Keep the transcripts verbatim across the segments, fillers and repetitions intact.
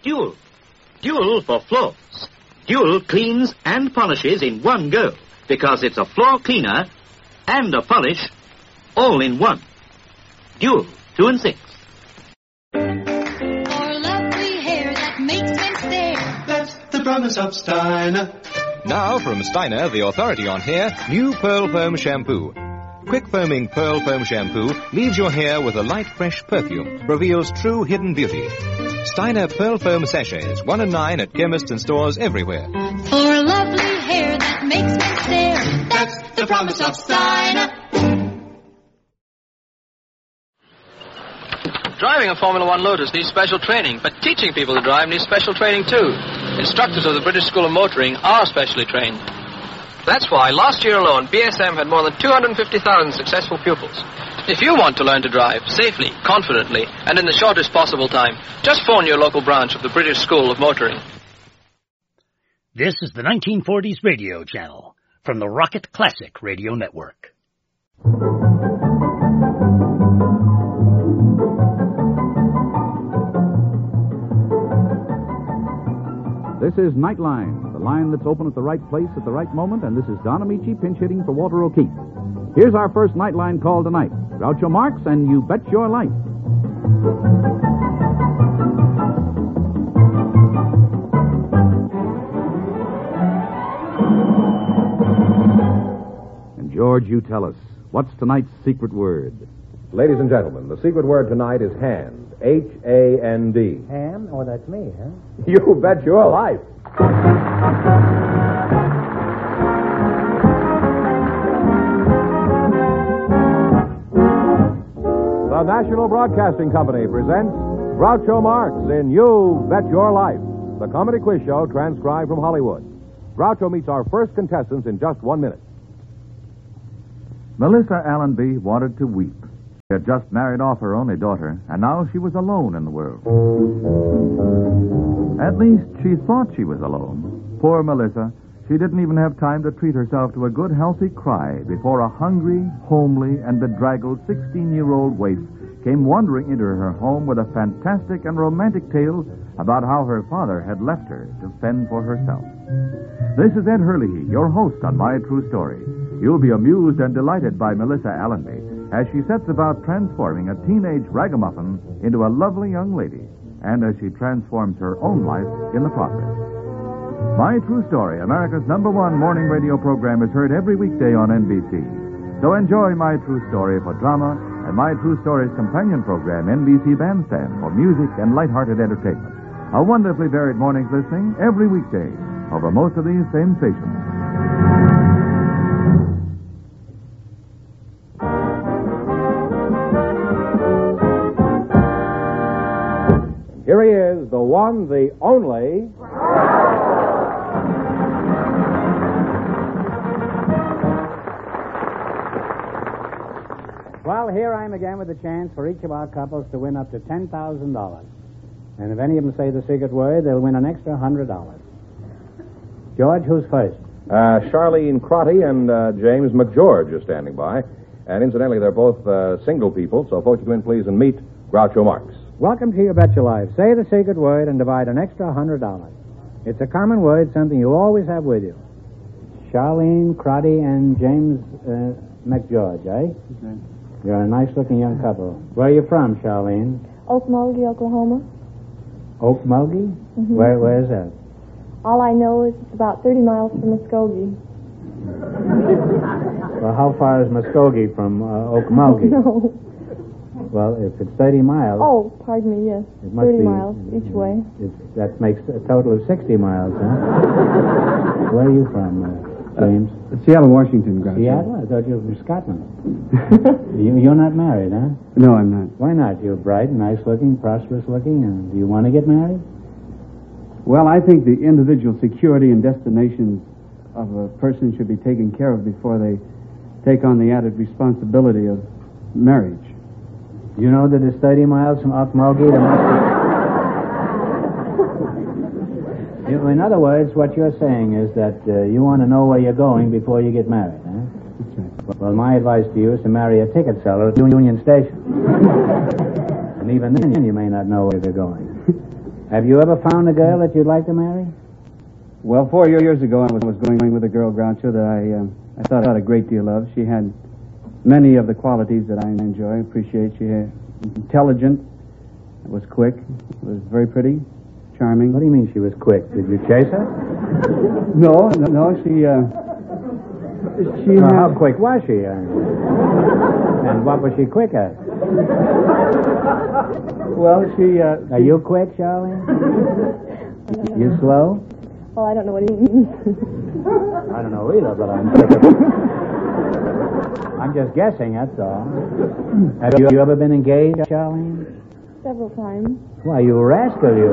Dual. Dual for floors. Dual cleans and polishes in one go, because it's a floor cleaner and a polish all in one. Dual, two and six. For lovely hair that makes men stare. That's the promise of Steiner. Now from Steiner, the authority on hair, new Pearl Foam Shampoo. Quick foaming Pearl Foam Shampoo leaves your hair with a light, fresh perfume, reveals true hidden beauty. Steiner Pearl Foam Sachets, one and nine at chemists and stores everywhere. For lovely hair that makes men stare. That's the promise of Steiner. Driving a Formula One Lotus needs special training, but teaching people to drive needs special training too. Instructors of the British School of Motoring are specially trained. That's why last year alone, B S M had more than two hundred fifty thousand successful pupils. If you want to learn to drive safely, confidently, and in the shortest possible time, just phone your local branch of the British School of Motoring. This is the nineteen forties radio channel from the Rocket Classic Radio Network. This is Nightline, the line that's open at the right place at the right moment, and this is Don Amici pinch hitting for Walter O'Keefe. Here's our first Nightline call tonight. Groucho Marx and You Bet Your Life. And George, you tell us, what's tonight's secret word? Ladies and gentlemen, the secret word tonight is hand. H A N D. Hand? Oh, that's me, huh? You bet your life. The National Broadcasting Company presents Groucho Marx in You Bet Your Life, the comedy quiz show transcribed from Hollywood. Groucho meets our first contestants in just one minute. Melissa Allenby wanted to weep. She had just married off her only daughter, and now she was alone in the world. At least she thought she was alone. Poor Melissa, she didn't even have time to treat herself to a good, healthy cry before a hungry, homely, and bedraggled sixteen-year-old waif came wandering into her home with a fantastic and romantic tale about how her father had left her to fend for herself. This is Ed Hurley, your host on My True Story. You'll be amused and delighted by Melissa Allenby as she sets about transforming a teenage ragamuffin into a lovely young lady, and as she transforms her own life in the process. My True Story, America's number one morning radio program, is heard every weekday on N B C. So enjoy My True Story for drama and My True Story's companion program, N B C Bandstand, for music and lighthearted entertainment. A wonderfully varied morning's listening every weekday over most of these same stations. Here he is, the one, the only... Well, here I am again with a chance for each of our couples to win up to ten thousand dollars. And if any of them say the secret word, they'll win an extra one hundred dollars. George, who's first? Uh, Charlene Crotty and uh, James McGeorge are standing by. And incidentally, they're both uh, single people, so folks, you in please and meet Groucho Marx. Welcome to You Bet Your Life. Say the secret word and divide an extra one hundred dollars. It's a common word, something you always have with you. Charlene Crotty and James uh, McGeorge, eh? Okay. You're a nice-looking young couple. Where are you from, Charlene? Okmulgee, Oklahoma. Okmulgee? Mm-hmm. Where, where is that? All I know is it's about thirty miles from Muskogee. Well, how far is Muskogee from uh, Okmulgee? No. Well, if it's thirty miles... Oh, pardon me, yes. It must thirty be, miles each way. It's, that makes a total of sixty miles, huh? Where are you from, uh, James? Uh, Seattle, Washington, Groucho. Seattle? I thought you were from Scotland. you, you're not married, huh? No, I'm not. Why not? You're bright, nice-looking, prosperous-looking, and do you want to get married? Well, I think the individual security and destinations of a person should be taken care of before they take on the added responsibility of marriage. You know that it's thirty miles from Okmulgee to Muskogee? In other words, what you're saying is that uh, you want to know where you're going before you get married, huh? That's right. Well, my advice to you is to marry a ticket seller at Union Station. And even then, you may not know where you're going. Have you ever found a girl that you'd like to marry? Well, four years ago, I was, was going with a girl, Groucho, that I, uh, I thought, thought a great deal of. She had many of the qualities that I enjoy, appreciate. She was intelligent, was quick, was very pretty, charming. What do you mean she was quick? Did you chase her? No, no, no. She, uh, she well, had... How quick was she? Uh, and what was she quick at? Well, she... Uh, Are she... you quick, Charlene? You slow? Well, I don't know what he means. I don't know either, but I'm... I'm just guessing, that's all. Have you ever been engaged, Charlene? Several times. Why, you rascal, you.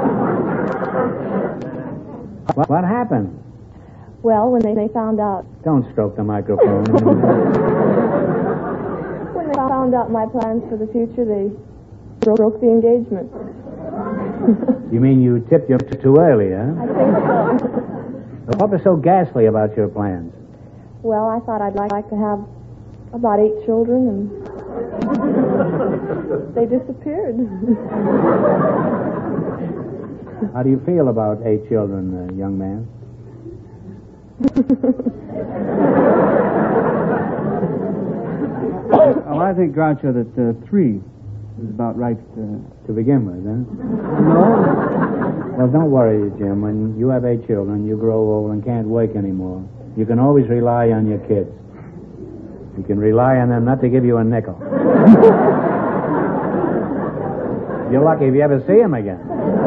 What, what happened? Well, when they, they found out... Don't stroke the microphone. When they found out my plans for the future, they broke, broke the engagement. You mean you tipped you too early, huh? I think so. What was so ghastly about your plans? Well, I thought I'd like, like to have about eight children, and they disappeared. How do you feel about eight children, uh, young man? Well, I think, Groucho, that uh, three is about right uh... to begin with, huh? No. Well, don't worry, Jim. When you have eight children, you grow old and can't work anymore. You can always rely on your kids. You can rely on them not to give you a nickel. You're lucky if you ever see them again.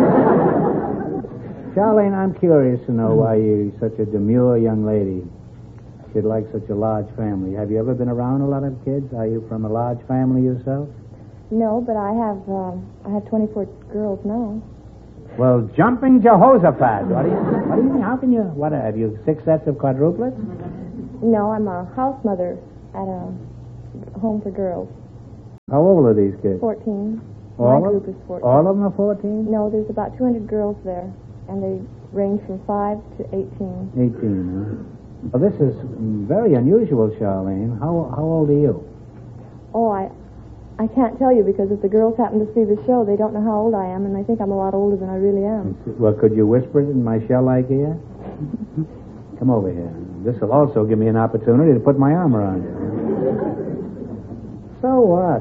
Charlene, I'm curious to know why you're such a demure young lady should like such a large family. Have you ever been around a lot of kids? Are you from a large family yourself? No, but I have uh, I have twenty-four girls now. Well, jumping Jehoshaphat. What do you, what do you mean? How can you... What, have you six sets of quadruplets? No, I'm a house mother at a home for girls. How old are these kids? Fourteen. All My of, group is fourteen. All of them are fourteen? No, there's about two hundred girls there, and they range from five to eighteen. Eighteen, huh? Well, this is very unusual, Charlene. How how old are you? Oh, I I can't tell you, because if the girls happen to see the show, they don't know how old I am, and they think I'm a lot older than I really am. Well, could you whisper it in my shell-like ear? Come over here. This will also give me an opportunity to put my arm around you. So what?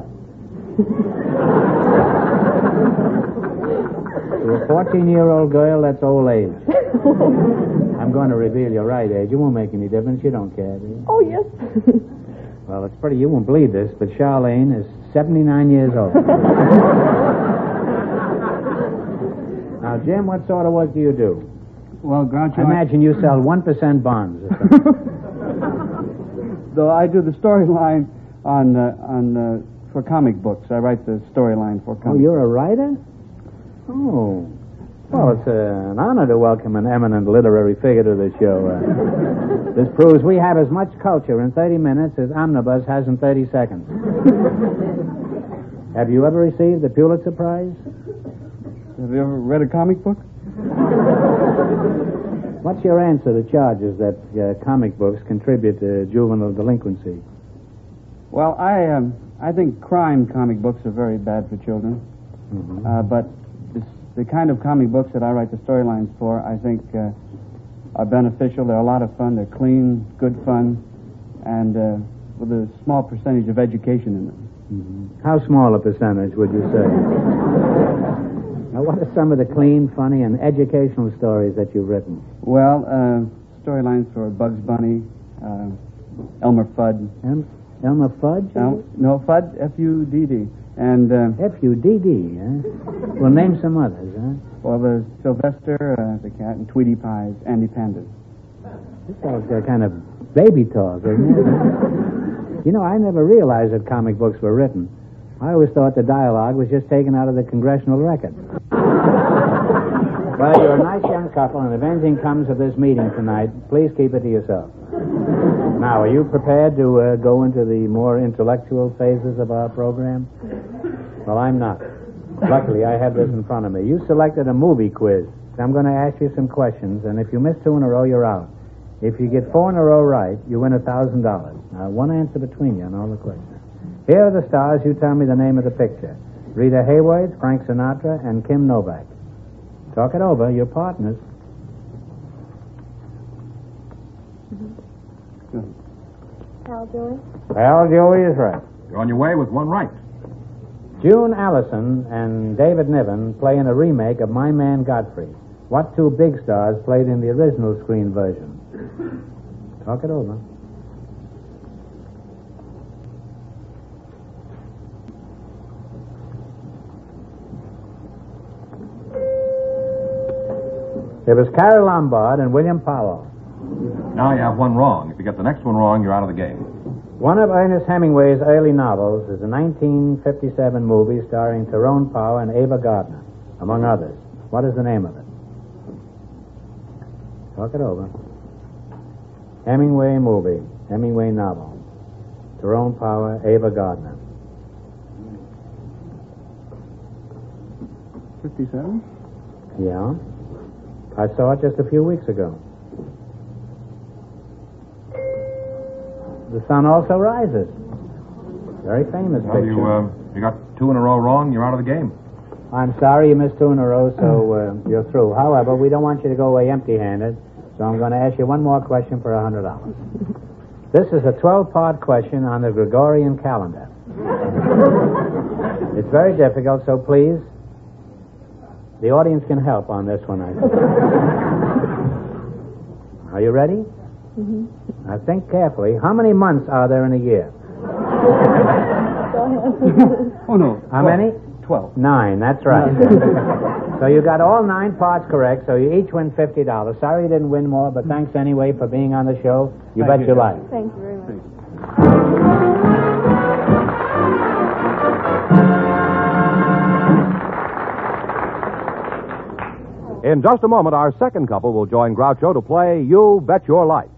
To a fourteen-year-old girl, that's old age. I'm going to reveal your right age. It won't make any difference. You don't care, do you? Oh, yes. Well, it's pretty... You won't believe this, but Charlene is seventy-nine years old. Now, Jim, what sort of work do you do? Well, Groucho... I imagine you sell one percent bonds. Though I do the storyline on, uh, on uh, for comic books. I write the storyline for comic Oh, you're a writer? Oh. Well, it's uh, an honor to welcome an eminent literary figure to the show. Uh, this proves we have as much culture in thirty minutes as Omnibus has in thirty seconds. Have you ever received the Pulitzer Prize? Have you ever read a comic book? What's your answer to charges that uh, comic books contribute to juvenile delinquency? Well, I um, I think crime comic books are very bad for children. Mm-hmm. Uh, but this, the kind of comic books that I write the storylines for, I think, uh, are beneficial. They're a lot of fun. They're clean, good fun, and uh, with a small percentage of education in them. Mm-hmm. How small a percentage would you say? Now, what are some of the clean, funny, and educational stories that you've written? Well, uh, storylines for Bugs Bunny, uh, Elmer Fudd. El- Elmer Fudd? El- no, Fudd, F U D D. And, uh... F U D D, huh? Well, name some others, huh? Well, there's Sylvester, uh, the cat, and Tweety Pies, Andy Pandas. This sounds like kind of baby talk, isn't it? You know, I never realized that comic books were written. I always thought the dialogue was just taken out of the congressional record. Well, you're a nice young couple, and if anything comes of this meeting tonight, please keep it to yourself. Now, are you prepared to uh, go into the more intellectual phases of our program? Well, I'm not. Luckily, I have this in front of me. You selected a movie quiz. I'm going to ask you some questions, and if you miss two in a row, you're out. If you get four in a row right, you win a thousand dollars. Now, one answer between you on all the questions. Here are the stars. You tell me the name of the picture. Rita Hayworth, Frank Sinatra, and Kim Novak. Talk it over. Your partners. Pal Joey? Pal Joey is right. You're on your way with one right. June Allison and David Niven play in a remake of My Man Godfrey. What two big stars played in the original screen version? Talk it over. It was Carol Lombard and William Powell. Now you have one wrong. If you get the next one wrong, you're out of the game. One of Ernest Hemingway's early novels is a nineteen fifty-seven movie starring Tyrone Power and Ava Gardner, among others. What is the name of it? Talk it over. Hemingway movie, Hemingway novel. Tyrone Power, Ava Gardner. fifty-seven? Yeah. I saw it just a few weeks ago. The Sun Also Rises. Very famous Well, picture. you, uh, you got two in a row wrong, you're out of the game. I'm sorry you missed two in a row, so uh, you're through. However, we don't want you to go away empty-handed, so I'm going to ask you one more question for one hundred dollars. This is a twelve-part question on the Gregorian calendar. It's very difficult, so please, the audience can help on this one, I think. Are you ready? Mm-hmm. Now think carefully. How many months are there in a year? Go ahead. Oh, no. How many? Twelve. Nine, that's right. So you got all nine parts correct, so you each win fifty dollars. Sorry you didn't win more, but thanks anyway for being on the show. You Thank bet you, your life. Thank you very much. In just a moment, our second couple will join Groucho to play You Bet Your Life.